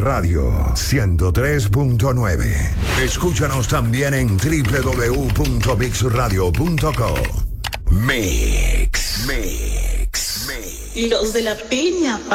Radio 103.9. Escúchanos también en www.mixradio.co. Mix. Los de la Peña.